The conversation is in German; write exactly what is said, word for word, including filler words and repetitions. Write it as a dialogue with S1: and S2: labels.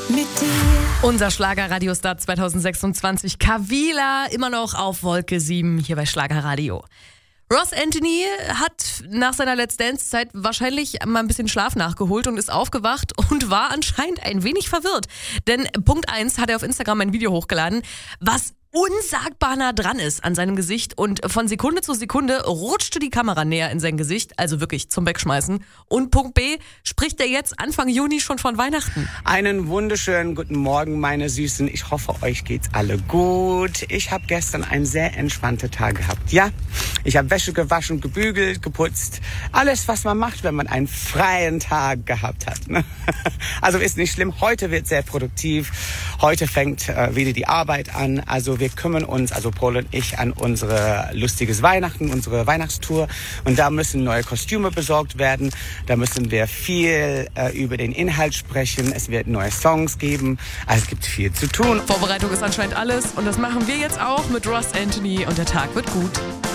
S1: mit dir.
S2: Unser Schlagerradiostar zwanzig sechsundzwanzig, Kavila, immer noch auf Wolke sieben hier bei Schlagerradio. Ross Anthony hat nach seiner Let's Dance-Zeit wahrscheinlich mal ein bisschen Schlaf nachgeholt und ist aufgewacht und war anscheinend ein wenig verwirrt. Denn Punkt eins hat er auf Instagram ein Video hochgeladen, was unsagbar nah dran ist an seinem Gesicht, und von Sekunde zu Sekunde rutschte die Kamera näher in sein Gesicht, also wirklich zum Wegschmeißen. Und Punkt B, spricht er jetzt Anfang Juni schon von Weihnachten.
S3: Einen wunderschönen guten Morgen, meine Süßen. Ich hoffe, euch geht's alle gut. Ich habe gestern einen sehr entspannten Tag gehabt. Ja, ich habe Wäsche gewaschen, gebügelt, geputzt. Alles, was man macht, wenn man einen freien Tag gehabt hat. Ne? Also ist nicht schlimm. Heute wird sehr produktiv. Heute fängt äh, wieder die Arbeit an. Also wir kümmern uns, also Paul und ich, an unsere lustiges Weihnachten, unsere Weihnachtstour. Und da müssen neue Kostüme besorgt werden. Da müssen wir viel äh, über den Inhalt sprechen. Es wird neue Songs geben. Also es gibt viel zu tun.
S2: Vorbereitung ist anscheinend alles, und das machen wir jetzt auch mit Ross Anthony, und der Tag wird gut.